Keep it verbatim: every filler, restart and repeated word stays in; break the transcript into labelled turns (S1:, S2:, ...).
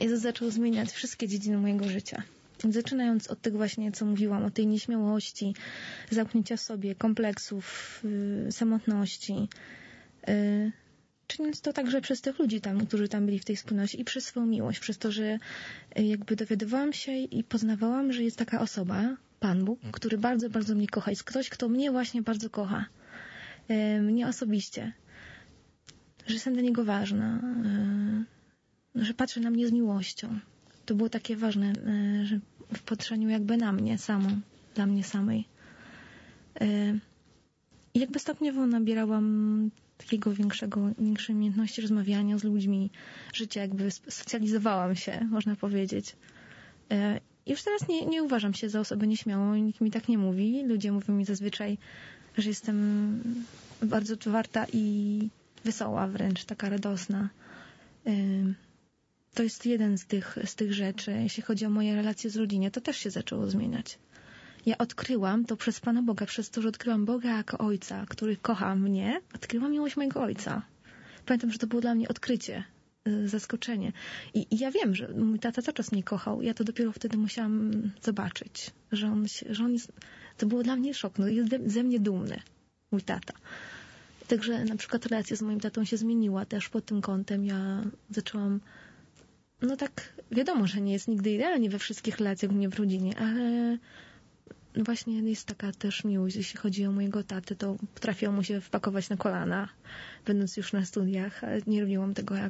S1: Jezus zaczął zmieniać wszystkie dziedziny mojego życia. Zaczynając od tych właśnie, co mówiłam, o tej nieśmiałości, zamknięcia w sobie, kompleksów, yy, samotności. Yy, czyniąc to także przez tych ludzi tam, którzy tam byli w tej wspólnocie i przez swoją miłość, przez to, że yy, jakby dowiadywałam się i poznawałam, że jest taka osoba, Pan Bóg, który bardzo, bardzo mnie kocha. Jest ktoś, kto mnie właśnie bardzo kocha. Yy, mnie osobiście. Że jestem dla Niego ważna. Yy, że patrzy na mnie z miłością. To było takie ważne, że w patrzeniu jakby na mnie samą, dla mnie samej. I jakby stopniowo nabierałam takiego większego, większej umiejętności rozmawiania z ludźmi, życia, jakby socjalizowałam się, można powiedzieć. I już teraz nie, nie uważam się za osobę nieśmiałą, nikt mi tak nie mówi. Ludzie mówią mi zazwyczaj, że jestem bardzo otwarta i wesoła wręcz, taka radosna. To jest jeden z tych, z tych rzeczy. Jeśli chodzi o moje relacje z rodziną, to też się zaczęło zmieniać. Ja odkryłam to przez Pana Boga, przez to, że odkryłam Boga jako Ojca, który kocha mnie, odkryłam miłość mojego Ojca. Pamiętam, że to było dla mnie odkrycie, zaskoczenie. I, i ja wiem, że mój tata cały czas mnie kochał. Ja to dopiero wtedy musiałam zobaczyć, że on, się, że on jest... To było dla mnie szok. No, jest ze mnie dumny, mój tata. Także na przykład relacja z moim tatą się zmieniła też pod tym kątem. Ja zaczęłam no tak, wiadomo, że nie jest nigdy idealnie we wszystkich relacjach u mnie w rodzinie, ale właśnie jest taka też miłość, jeśli chodzi o mojego tatę, to potrafiło mu się wpakować na kolana, będąc już na studiach, ale nie robiłam tego jak